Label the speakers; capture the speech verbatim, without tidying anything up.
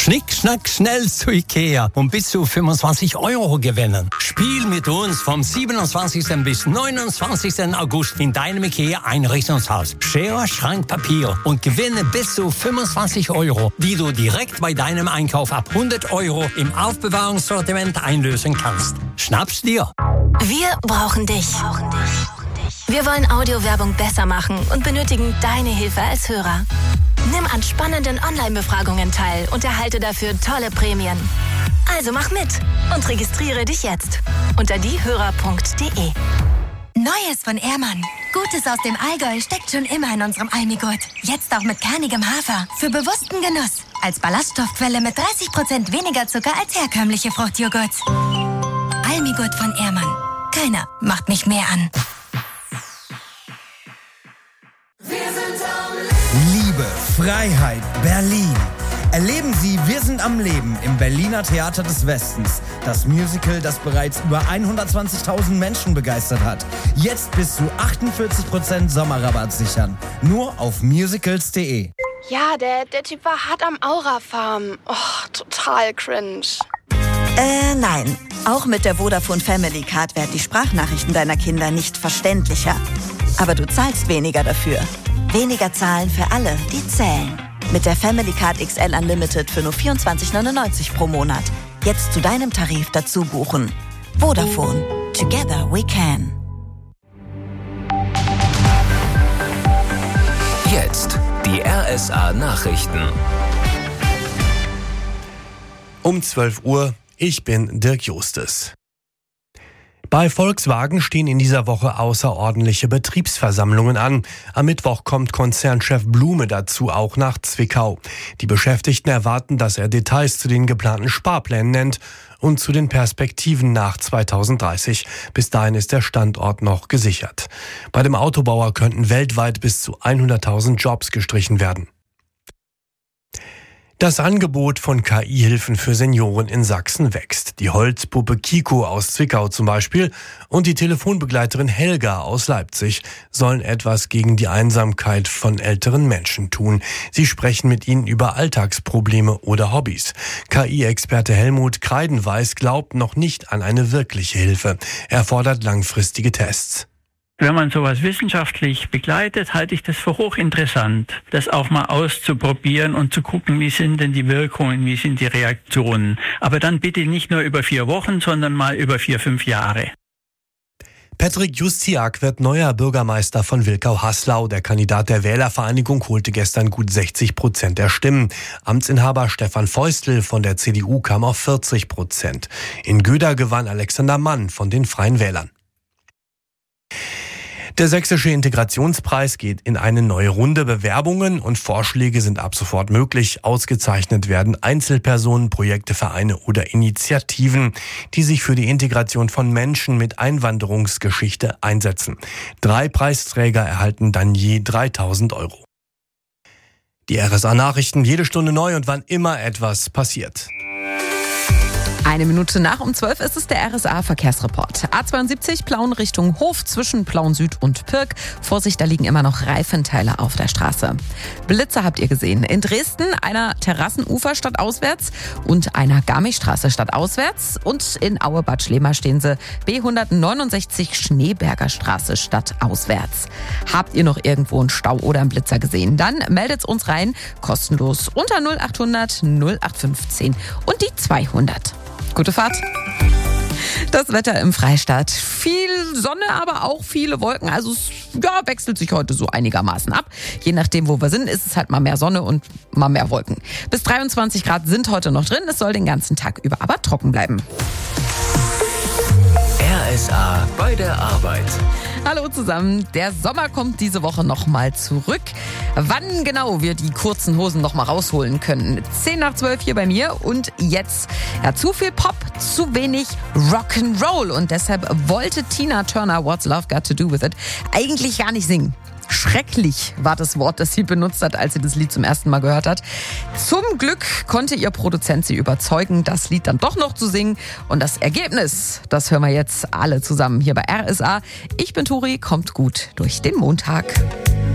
Speaker 1: Schnick, schnack, schnell zu Ikea und bis zu fünfundzwanzig Euro gewinnen. Spiel mit uns vom siebenundzwanzigsten bis neunundzwanzigsten August in deinem Ikea-Einrichtungshaus. Schere, Schrank, Papier und gewinne bis zu fünfundzwanzig Euro, die du direkt bei deinem Einkauf ab hundert Euro im Aufbewahrungssortiment einlösen kannst. Schnapp's dir!
Speaker 2: Wir brauchen dich. Wir wollen Audiowerbung besser machen und benötigen deine Hilfe als Hörer. Nimm an spannenden Online-Befragungen teil und erhalte dafür tolle Prämien. Also mach mit und registriere dich jetzt unter diehörer punkt de.
Speaker 3: Neues von Ehrmann. Gutes aus dem Allgäu steckt schon immer in unserem Almigurt. Jetzt auch mit kernigem Hafer. Für bewussten Genuss. Als Ballaststoffquelle mit dreißig Prozent weniger Zucker als herkömmliche Fruchtjoghurts. Almigurt von Ehrmann. Keiner macht mich mehr an.
Speaker 4: Liebe, Freiheit, Berlin. Erleben Sie Wir sind am Leben im Berliner Theater des Westens. Das Musical, das bereits über hundertzwanzigtausend Menschen begeistert hat. Jetzt bis zu achtundvierzig Prozent Sommerrabatt sichern. Nur auf musicals punkt de.
Speaker 5: Ja, der, der Typ war hart am Aura-Farm. Oh, total cringe.
Speaker 6: Äh, nein. Auch mit der Vodafone Family Card werden die Sprachnachrichten deiner Kinder nicht verständlicher. Aber du zahlst weniger dafür. Weniger zahlen für alle, die zählen. Mit der Family Card X L Unlimited für nur vierundzwanzig neunundneunzig pro Monat. Jetzt zu deinem Tarif dazu buchen. Vodafone. Together we can.
Speaker 7: Jetzt die R S A Nachrichten.
Speaker 8: Um zwölf Uhr, ich bin Dirk Justes. Bei Volkswagen stehen in dieser Woche außerordentliche Betriebsversammlungen an. Am Mittwoch kommt Konzernchef Blume dazu, auch nach Zwickau. Die Beschäftigten erwarten, dass er Details zu den geplanten Sparplänen nennt und zu den Perspektiven nach zweitausenddreißig. Bis dahin ist der Standort noch gesichert. Bei dem Autobauer könnten weltweit bis zu hunderttausend Jobs gestrichen werden. Das Angebot von K I-Hilfen für Senioren in Sachsen wächst. Die Holzpuppe Kiko aus Zwickau zum Beispiel und die Telefonbegleiterin Helga aus Leipzig sollen etwas gegen die Einsamkeit von älteren Menschen tun. Sie sprechen mit ihnen über Alltagsprobleme oder Hobbys. K I-Experte Helmut Kreidenweiß glaubt noch nicht an eine wirkliche Hilfe. Er fordert langfristige Tests.
Speaker 9: Wenn man sowas wissenschaftlich begleitet, halte ich das für hochinteressant, das auch mal auszuprobieren und zu gucken, wie sind denn die Wirkungen, wie sind die Reaktionen. Aber dann bitte nicht nur über vier Wochen, sondern mal über vier, fünf Jahre.
Speaker 8: Patrick Justiak wird neuer Bürgermeister von Wilkau-Haslau. Der Kandidat der Wählervereinigung holte gestern gut sechzig Prozent der Stimmen. Amtsinhaber Stefan Feustl von der C D U kam auf vierzig Prozent. In Göda gewann Alexander Mann von den Freien Wählern. Der Sächsische Integrationspreis geht in eine neue Runde. Bewerbungen und Vorschläge sind ab sofort möglich. Ausgezeichnet werden Einzelpersonen, Projekte, Vereine oder Initiativen, die sich für die Integration von Menschen mit Einwanderungsgeschichte einsetzen. Drei Preisträger erhalten dann je dreitausend Euro. Die R S A-Nachrichten jede Stunde neu und wann immer etwas passiert.
Speaker 10: Eine Minute nach um zwölf ist es der R S A-Verkehrsreport. A zweiundsiebzig Plauen Richtung Hof zwischen Plauen Süd und Pirk. Vorsicht, da liegen immer noch Reifenteile auf der Straße. Blitzer habt ihr gesehen. In Dresden einer Terrassenufer stadtauswärts und einer Garmischstraße stadtauswärts. Und in Aue-Bad Schlema stehen sie B hundertneunundsechzig Schneeberger Straße stadtauswärts. Habt ihr noch irgendwo einen Stau oder einen Blitzer gesehen? Dann meldet's uns rein, kostenlos unter null achthundert null acht fünfzehn und die zweihundert. Gute Fahrt. Das Wetter im Freistaat. Viel Sonne, aber auch viele Wolken. Also es ja, wechselt sich heute so einigermaßen ab. Je nachdem, wo wir sind, ist es halt mal mehr Sonne und mal mehr Wolken. Bis dreiundzwanzig Grad sind heute noch drin. Es soll den ganzen Tag über aber trocken bleiben.
Speaker 7: R S A bei der Arbeit.
Speaker 10: Hallo zusammen, der Sommer kommt diese Woche nochmal zurück. Wann genau wir die kurzen Hosen nochmal rausholen können? zehn nach zwölf hier bei mir und jetzt ja, zu viel Pop, zu wenig Rock'n'Roll und deshalb wollte Tina Turner What's Love Got to Do With It eigentlich gar nicht singen. Schrecklich war das Wort, das sie benutzt hat, als sie das Lied zum ersten Mal gehört hat. Zum Glück konnte ihr Produzent sie überzeugen, das Lied dann doch noch zu singen. Und das Ergebnis, das hören wir jetzt alle zusammen hier bei R S A. Ich bin Tori, kommt gut durch den Montag.